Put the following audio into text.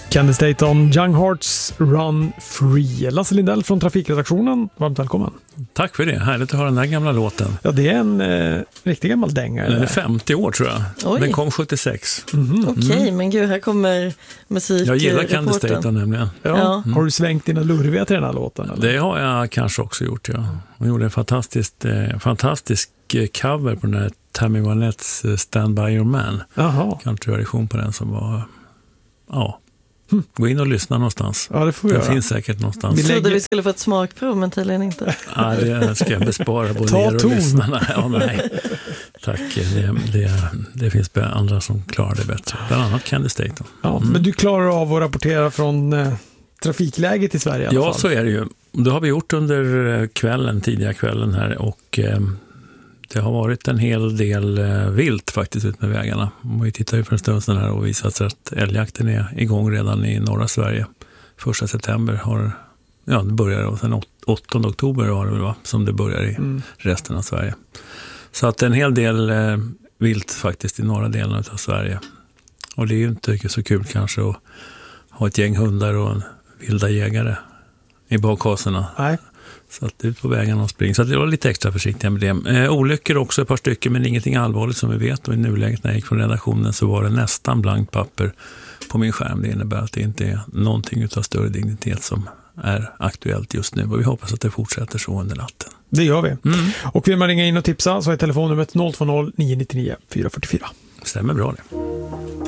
Candy Staton, Young Hearts Run Free. Lasse Lindell från Trafikredaktionen, varmt välkommen. Tack för det, härligt att höra den här gamla låten. Ja, det är en riktigt gammal dänga. Den är 50 år tror jag. Oj. Den kom 76. Okej, men gud, här kommer musik. Jag gillar Candy Staton nämligen. Ja. Har du svängt dina lurviga till den här låten? Eller? Det har jag kanske också gjort, ja. Hon gjorde en fantastisk cover på den här Tammy Wynetts Stand By Your Man. Countryversion på den som var, ja. Gå in och lyssna någonstans. Ja, det får vi göra. Finns säkert någonstans. Vi trodde vi skulle få ett smakprov, men tydligen inte. Ja, det ska jag bespara både er och lyssnarna. Ja, nej. Tack. Det finns andra som klarar det bättre. Bland annat Candy Staton. Ja, men du klarar av att rapportera från trafikläget i Sverige i alla fall. Ja, så är det ju. Det har vi gjort under tidiga kvällen här, och det har varit en hel del vilt faktiskt ut med vägarna. Vi tittar ju för en stund sedan här och visat sig att älgjakten är igång redan i norra Sverige. 1 september det börjar, och sen 8 oktober har det väl, va? Som det börjar i resten av Sverige. Så att en hel del vilt faktiskt i norra delen av Sverige. Och det är ju inte så kul kanske att ha ett gäng hundar och en vilda jägare i bakhaserna. Nej. Så att det är på vägen och spring. Så att det var lite extra försiktiga med det. Olyckor också, ett par stycken, men ingenting allvarligt som vi vet. Och i nuläget när jag gick från redaktionen så var det nästan blankt papper på min skärm. Det innebär att det inte är någonting utav större dignitet som är aktuellt just nu. Och vi hoppas att det fortsätter så under natten. Det gör vi. Och vill man ringa in och tipsa så är telefonnumret 020 999 444. Stämmer bra det.